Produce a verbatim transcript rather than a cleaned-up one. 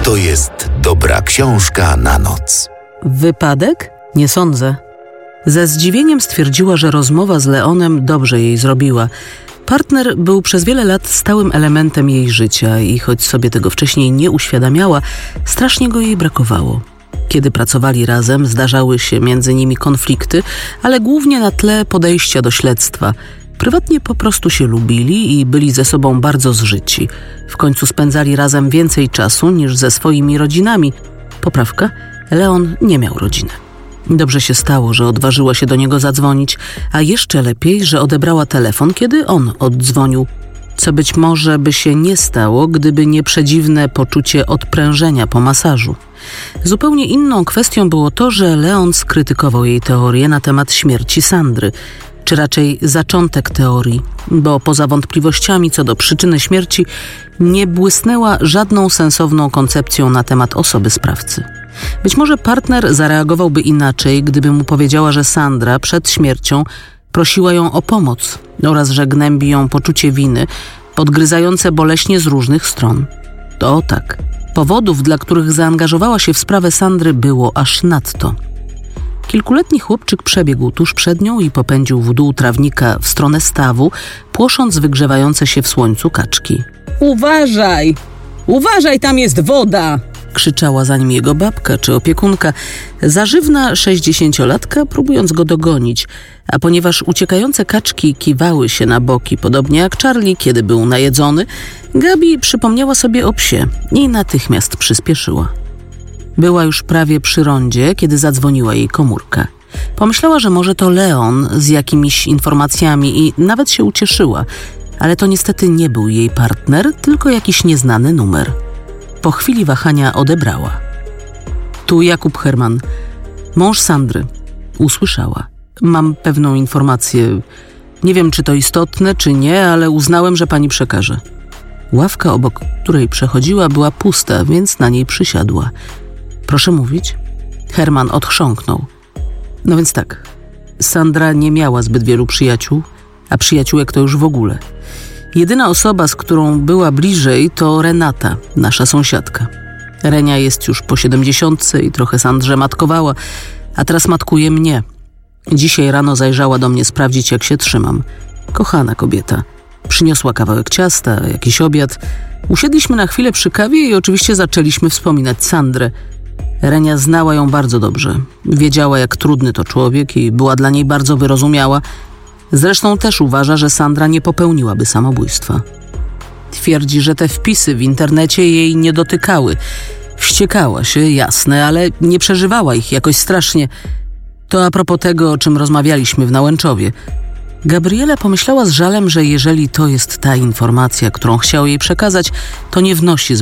to jest dobra książka na noc. Wypadek? Nie sądzę. Ze zdziwieniem stwierdziła, że rozmowa z Leonem dobrze jej zrobiła. Partner był przez wiele lat stałym elementem jej życia i choć sobie tego wcześniej nie uświadamiała, strasznie go jej brakowało. Kiedy pracowali razem, zdarzały się między nimi konflikty, ale głównie na tle podejścia do śledztwa. Prywatnie po prostu się lubili i byli ze sobą bardzo zżyci. W końcu spędzali razem więcej czasu niż ze swoimi rodzinami. Poprawka, Leon nie miał rodziny. Dobrze się stało, że odważyła się do niego zadzwonić, a jeszcze lepiej, że odebrała telefon, kiedy on oddzwonił. Co być może by się nie stało, gdyby nie przedziwne poczucie odprężenia po masażu. Zupełnie inną kwestią było to, że Leon skrytykował jej teorię na temat śmierci Sandry, czy raczej zaczątek teorii, bo poza wątpliwościami co do przyczyny śmierci nie błysnęła żadną sensowną koncepcją na temat osoby sprawcy. Być może partner zareagowałby inaczej, gdyby mu powiedziała, że Sandra przed śmiercią prosiła ją o pomoc oraz że gnębi ją poczucie winy, podgryzające boleśnie z różnych stron. To tak. Powodów, dla których zaangażowała się w sprawę Sandry, było aż nadto. Kilkuletni chłopczyk przebiegł tuż przed nią i popędził w dół trawnika w stronę stawu, płosząc wygrzewające się w słońcu kaczki. Uważaj! Uważaj, tam jest woda! Krzyczała za nim jego babka czy opiekunka, zażywna sześćdziesięciolatka, próbując go dogonić, a ponieważ uciekające kaczki kiwały się na boki, podobnie jak Charlie, kiedy był najedzony, Gabi przypomniała sobie o psie i natychmiast przyspieszyła. Była już prawie przy rondzie, kiedy zadzwoniła jej komórka. Pomyślała, że może to Leon z jakimiś informacjami i nawet się ucieszyła, ale to niestety nie był jej partner, tylko jakiś nieznany numer. Po chwili wahania odebrała. Tu Jakub Herman, mąż Sandry. Usłyszała. Mam pewną informację. Nie wiem, czy to istotne, czy nie, ale uznałem, że pani przekaże. Ławka, obok której przechodziła, była pusta, więc na niej przysiadła. Proszę mówić? Herman odchrząknął. No więc tak. Sandra nie miała zbyt wielu przyjaciół, a przyjaciółek to już w ogóle. Jedyna osoba, z którą była bliżej, to Renata, nasza sąsiadka. Renia jest już po siedemdziesiątce i trochę Sandrze matkowała, a teraz matkuje mnie. Dzisiaj rano zajrzała do mnie sprawdzić, jak się trzymam. Kochana kobieta. Przyniosła kawałek ciasta, jakiś obiad. Usiedliśmy na chwilę przy kawie i oczywiście zaczęliśmy wspominać Sandrę. Renia znała ją bardzo dobrze. Wiedziała, jak trudny to człowiek i była dla niej bardzo wyrozumiała. Zresztą też uważa, że Sandra nie popełniłaby samobójstwa. Twierdzi, że te wpisy w internecie jej nie dotykały. Wściekała się, jasne, ale nie przeżywała ich jakoś strasznie. To a propos tego, o czym rozmawialiśmy w Nałęczowie. Gabriela pomyślała z żalem, że jeżeli to jest ta informacja, którą chciał jej przekazać, to nie wnosi